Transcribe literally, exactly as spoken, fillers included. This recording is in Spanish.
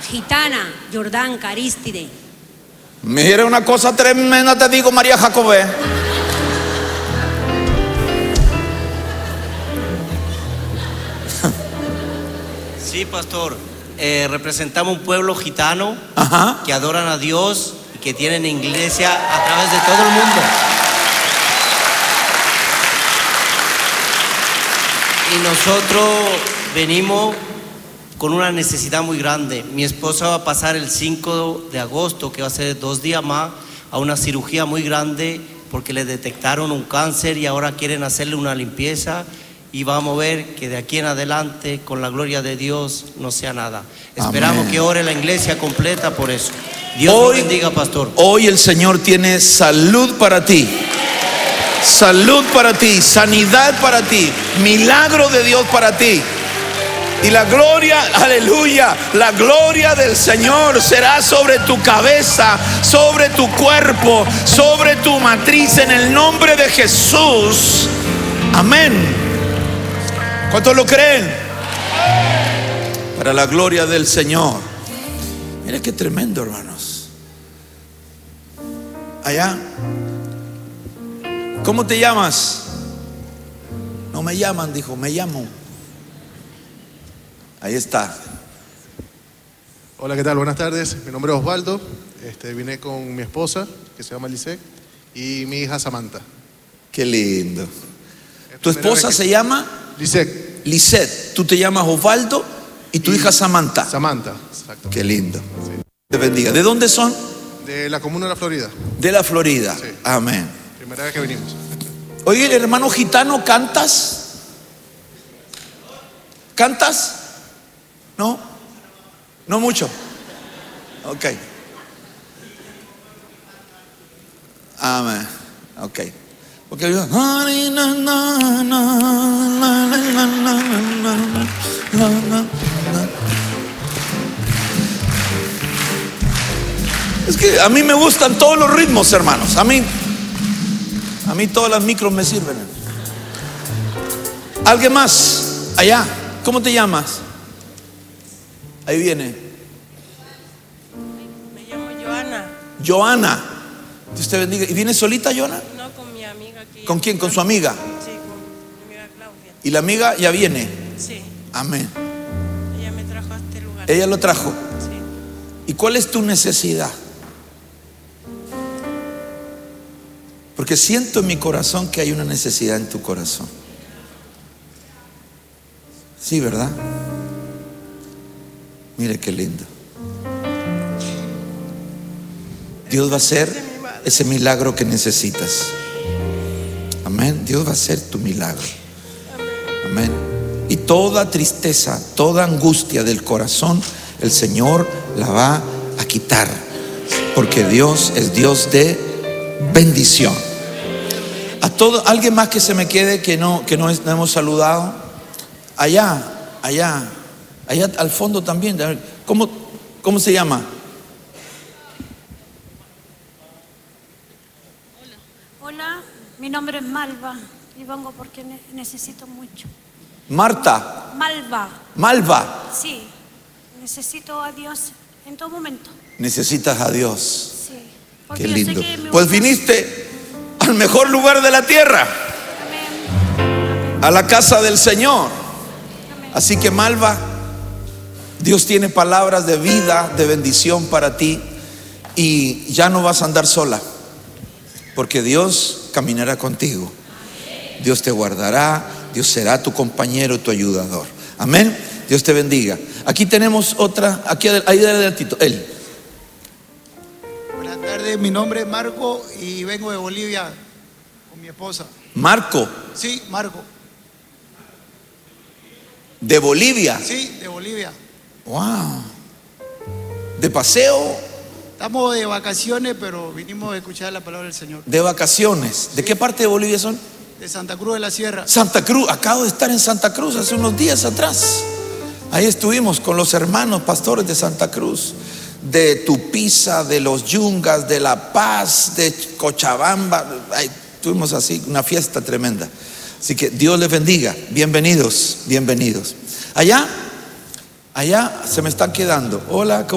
Gitana, Jordán, Carístide. Mira una cosa tremenda, te digo, María Jacobé. Sí, pastor. Eh, representamos un pueblo gitano. Ajá. Que adoran a Dios y que tienen iglesia a través de todo el mundo. Y nosotros venimos con una necesidad muy grande. Mi esposa va a pasar el cinco de agosto, que va a ser dos días más, a una cirugía muy grande porque le detectaron un cáncer y ahora quieren hacerle una limpieza. Y vamos a ver que de aquí en adelante, con la gloria de Dios, no sea nada. Esperamos Amén. Que ore la iglesia completa por eso. Dios hoy, lo bendiga, pastor. Hoy el Señor tiene salud para ti. Salud para ti, sanidad para ti, milagro de Dios para ti. Y la gloria, aleluya, la gloria del Señor será sobre tu cabeza, sobre tu cuerpo, sobre tu matriz, en el nombre de Jesús. Amén. ¿Cuántos lo creen? Para la gloria del Señor. Mira qué tremendo, hermanos. Allá. ¿Cómo te llamas? No me llaman, dijo, me llamo. Ahí está. Hola, ¿qué tal? Buenas tardes. Mi nombre es Osvaldo. Este, vine con mi esposa, que se llama Lisette, y mi hija Samantha. Qué lindo. ¿Tu esposa se llama? Lisette. Lisette. Tú te llamas Osvaldo y tu y hija Samantha. Samantha, exacto. Qué lindo. Sí. Te bendiga. ¿De dónde son? De la comuna de la Florida. De la Florida. Sí. Amén. Primera vez que venimos. Oye, hermano gitano, ¿cantas? ¿Cantas? ¿No? No mucho. Ok. Amén. Ok. Porque yo. Es que a mí me gustan todos los ritmos, hermanos. A mí, a mí todas las micros me sirven. ¿Alguien más? Allá. ¿Cómo te llamas? Ahí viene. Me llamo Joana. Joana. Dios te bendiga. ¿Y viene solita, Joana? No, con mi amiga aquí. ¿Con quién? ¿Con su amiga? Sí, con mi amiga Claudia. ¿Y la amiga ya viene? Sí. Amén. Ella me trajo a este lugar. ¿Ella lo trajo? Sí. ¿Y cuál es tu necesidad? Porque siento en mi corazón que hay una necesidad en tu corazón. Sí, ¿verdad? Mire qué lindo. Dios va a hacer ese milagro que necesitas. Amén. Dios va a hacer tu milagro. Amén. Y toda tristeza, toda angustia del corazón, el Señor la va a quitar. Porque Dios es Dios de bendición. A todo, alguien más que se me quede que no, que no, es, no hemos saludado. Allá, allá, allá al fondo también. ¿Cómo, cómo se llama? Hola, mi nombre es Malva y vengo porque ne- necesito mucho. Marta. Malva. Malva. Sí, necesito a Dios en todo momento. Necesitas a Dios. Sí. Qué yo sé lindo. que me Pues voy a- viniste al mejor lugar de la tierra, Amén. a la casa del Señor. Así que, Malva, Dios tiene palabras de vida, de bendición para ti, y ya no vas a andar sola, porque Dios caminará contigo. Dios te guardará, Dios será tu compañero, tu ayudador. Amén. Dios te bendiga. Aquí tenemos otra, aquí ahí adelantito, él. Buenas tardes, mi nombre es Marco y vengo de Bolivia con mi esposa. Marco. Sí, Marco. De Bolivia. Sí, de Bolivia. Wow. De paseo. Estamos de vacaciones, pero vinimos a escuchar la palabra del Señor. De vacaciones. ¿De qué parte de Bolivia son? De Santa Cruz de la Sierra. Santa Cruz. Acabo de estar en Santa Cruz hace unos días atrás. Ahí estuvimos con los hermanos pastores de Santa Cruz, de Tupiza, de los Yungas, de La Paz, de Cochabamba. Ahí tuvimos así una fiesta tremenda. Así que Dios les bendiga. Bienvenidos, bienvenidos. Allá, allá se me están quedando. Hola.